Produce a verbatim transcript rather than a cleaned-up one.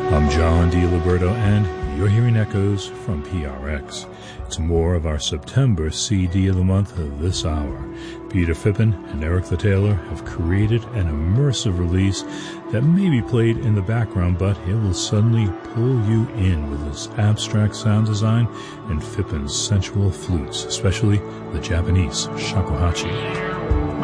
I'm John DiLiberto, and you're hearing echoes from P R X. It's more of our September C D of the month this hour. Peter Phippen and Eric the Taylor have created an immersive release that may be played in the background, but it will suddenly pull you in with its abstract sound design and Phippen's sensual flutes, especially the Japanese shakuhachi.